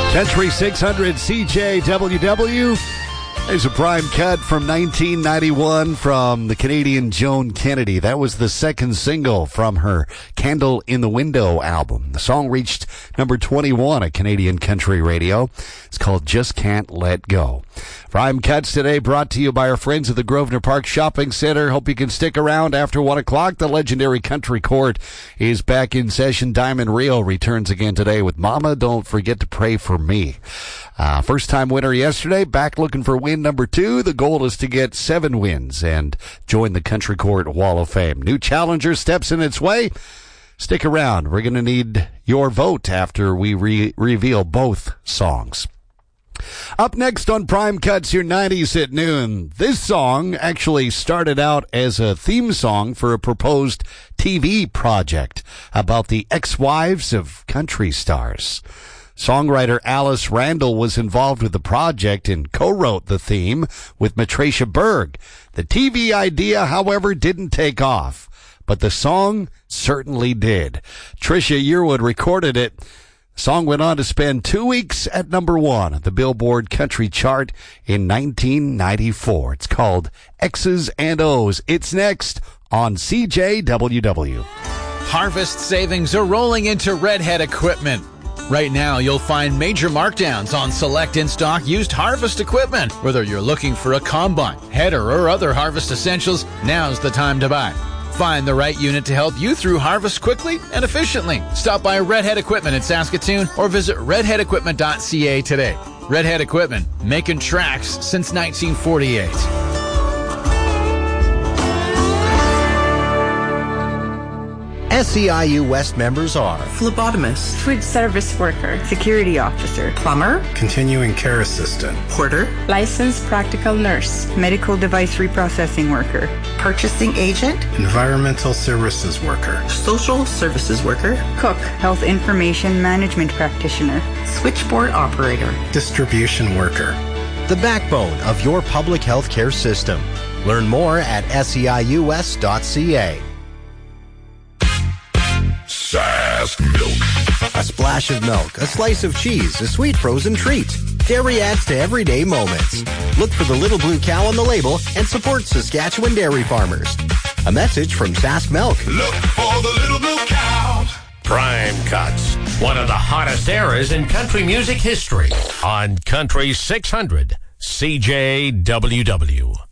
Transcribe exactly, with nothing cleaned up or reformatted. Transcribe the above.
Country six hundred C J W W. There's a prime cut from nineteen ninety-one from the Canadian Joan Kennedy. That was the second single from her Candle in the Window album. The song reached number twenty-one at Canadian Country Radio. It's called Just Can't Let Go. Prime Cuts today brought to you by our friends at the Grosvenor Park Shopping Center. Hope you can stick around after one o'clock. The legendary Country Court is back in session. Diamond Rio returns again today with Mama, Don't Forget to Pray for Me. Uh, first-time winner yesterday, back looking for win number two. The goal is to get seven wins and join the Country Court Wall of Fame. New challenger steps in its way. Stick around. We're going to need your vote after we re- reveal both songs. Up next on Prime Cuts, your nineties at noon. This song actually started out as a theme song for a proposed T V project about the ex-wives of country stars. Songwriter Alice Randall was involved with the project and co-wrote the theme with Matricia Berg. The T V idea, however, didn't take off, but the song certainly did. Tricia Yearwood recorded it. The song went on to spend two weeks at number one at the Billboard Country Chart in nineteen ninety-four. It's called X's and O's. It's next on C J W W. Harvest savings are rolling into Redhead Equipment. Right now, you'll find major markdowns on select in-stock used harvest equipment. Whether you're looking for a combine, header, or other harvest essentials, now's the time to buy. Find the right unit to help you through harvest quickly and efficiently. Stop by Redhead Equipment in Saskatoon or visit redhead equipment dot c a today. Redhead Equipment, making tracks since nineteen forty-eight. S C I U West members are phlebotomist, food service worker, security officer, plumber, continuing care assistant, porter, licensed practical nurse, medical device reprocessing worker, purchasing agent, environmental services worker, social services worker, cook, health information management practitioner, switchboard operator, distribution worker. The backbone of your public health care system. Learn more at S C I U West dot c a. Sask Milk. A splash of milk, a slice of cheese, a sweet frozen treat. Dairy adds to everyday moments. Look for the little blue cow on the label and support Saskatchewan dairy farmers. A message from Sask Milk. Look for the little blue cow. Prime Cuts, one of the hottest eras in country music history on Country six hundred C J W W.